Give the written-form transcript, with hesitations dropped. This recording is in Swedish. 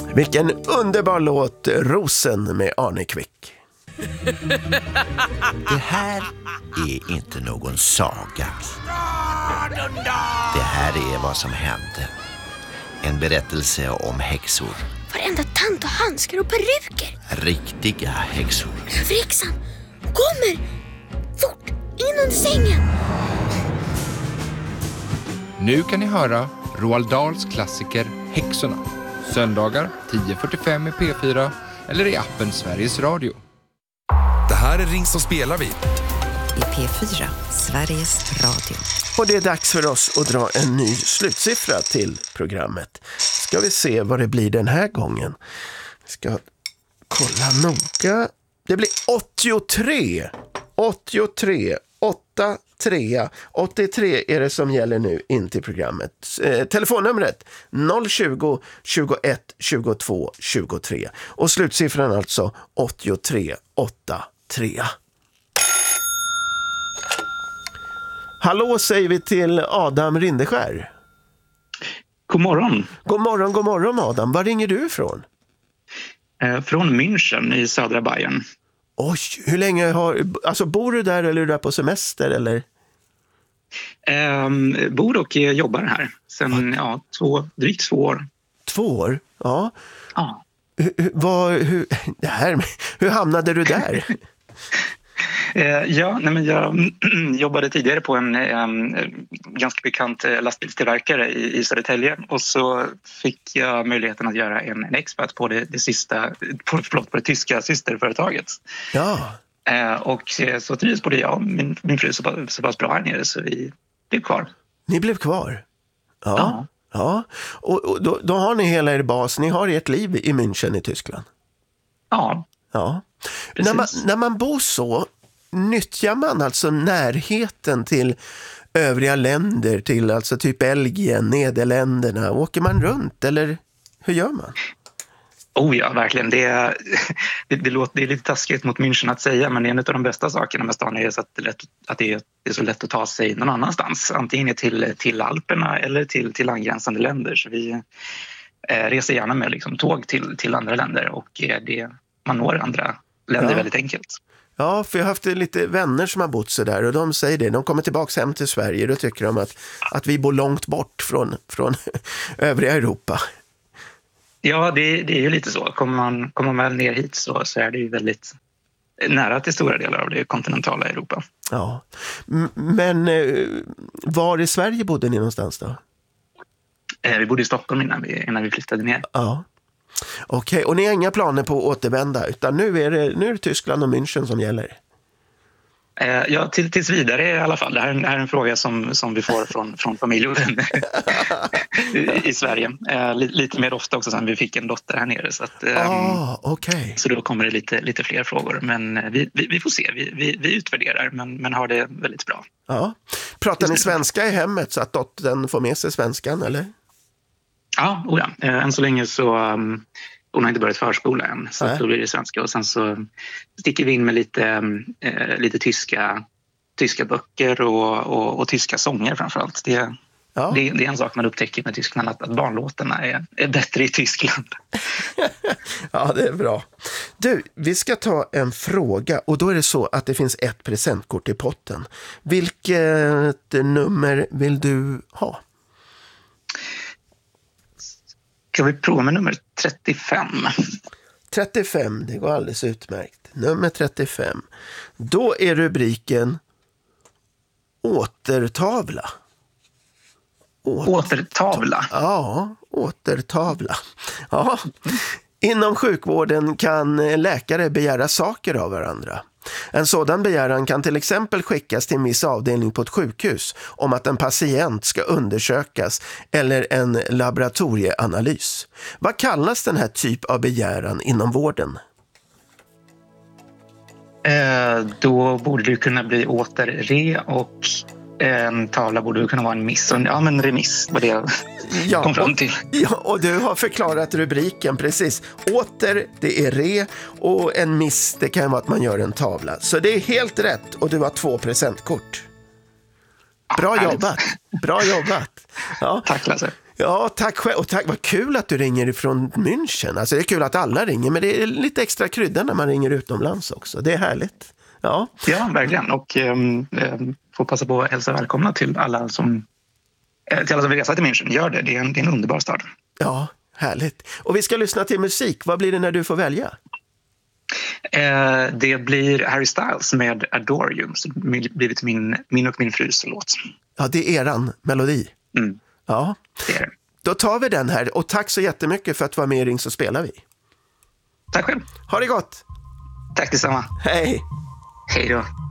Vilken underbar låt, Rosen med Arne Kvick. Det här är inte någon saga. Det här är vad som hände. En berättelse om häxor. Varenda tant och handskar och peruker. Riktiga häxor. Överhäxan kommer! Fort, in under sängen! Nu kan ni höra Roald Dahls klassiker Häxorna. Söndagar 10:45 i P4 eller i appen Sveriges Radio. Det här är Ring som spelar vi. I P4, Sveriges Radio. Och det är dags för oss att dra en ny slutsiffra till programmet. Ska vi se vad det blir den här gången. Vi ska kolla noga. Det blir 83. 83. 83 är det som gäller nu in till programmet. Telefonnumret 020 21 22 23. Och slutsiffran alltså 8383. Hallå säger vi till Adam Rindeskär. God morgon. God morgon Adam. Var ringer du ifrån? Från München i södra Bayern. Oj, hur länge bor du där eller är du där på semester eller? Bor och jobbar här sen drygt 2 år. 2 år? Ja. Ja. Hur hamnade du där? Jag jobbade tidigare på en ganska bekant lastbilstillverkare i Södertälje och så fick jag möjligheten att göra en expert på det tyska systerföretaget. Ja. Och så trivs både jag och min fru så pass bra här nere så vi blev kvar. Ni blev kvar? Ja. Och då har ni hela er bas, ni har ert liv i München i Tyskland? Ja. När man bor så, nyttjar man alltså närheten till övriga länder, till alltså typ Belgien, Nederländerna? Åker man runt eller hur gör man? Oh ja, verkligen. Det är lite taskigt mot München att säga, men det är en av de bästa sakerna med stan är så att det är så lätt att ta sig någon annanstans. Antingen till Alperna eller till angränsande länder. Så vi reser gärna med liksom, tåg till andra länder och man når andra länder väldigt enkelt. Ja, för jag har haft lite vänner som har bott så där och de säger det. De kommer tillbaka hem till Sverige, då tycker de att vi bor långt bort från övriga Europa. Ja, det är ju lite så. Kommer man väl ner hit så är det ju väldigt nära till stora delar av det kontinentala Europa. Ja, men var i Sverige bodde ni någonstans då? Vi bodde i Stockholm innan vi flyttade ner. Ja. Okej, och ni har inga planer på att återvända utan nu är det Tyskland och München som gäller? Ja, tills vidare i alla fall. Det här är en fråga som vi får från familj och vänner i Sverige. Lite mer ofta också sen vi fick en dotter här nere. Så, okay. Så då kommer det lite fler frågor. Men vi får se. Vi utvärderar men har det väldigt bra. Ja. Pratar ni svenska i hemmet så att dottern får med sig svenskan, eller? Ja. Än så länge så hon har inte börjat förskola än, så då blir det svenska och sen så sticker vi in med lite tyska böcker och tyska sånger framförallt. Det är en sak man upptäcker med Tyskland att barnlåtarna är bättre i Tyskland. Ja, det är bra. Du, vi ska ta en fråga och då är det så att det finns ett presentkort i potten. Vilket nummer vill du ha? Ska vi prova med nummer 35? 35, det går alldeles utmärkt. Nummer 35. Då är rubriken Återtavla. Återtavla? Ja, återtavla. Ja. Inom sjukvården kan läkare begära saker av varandra. En sådan begäran kan till exempel skickas till en viss avdelning på ett sjukhus om att en patient ska undersökas eller en laboratorieanalys. Vad kallas den här typ av begäran inom vården? Då borde det kunna bli återre och en tavla borde kunna vara en miss. Ja, men remiss var det jag kom fram till. Ja, och du har förklarat rubriken precis. Åter, det är re och en miss, det kan vara att man gör en tavla. Så det är helt rätt och du har 2 presentkort. Bra jobbat. Bra jobbat. Ja. Tack Lasse. Ja, tack själv. Och tack, vad kul att du ringer ifrån München. Alltså det är kul att alla ringer, men det är lite extra krydda när man ringer utomlands också. Det är härligt. Ja, verkligen. Och får passa på att hälsa välkomna till alla som vill resa till München. Gör det. Det är en underbar stad. Ja, härligt. Och vi ska lyssna till musik. Vad blir det när du får välja? Det blir Harry Styles med Adore You. Så det har blivit min och min frus låt. Ja, det är eran melodi. Ja, det är det. Då tar vi den här. Och tack så jättemycket för att du var med i Ring så spelar vi. Tack själv. Ha det gott. Tack detsamma. Hej. Hej då.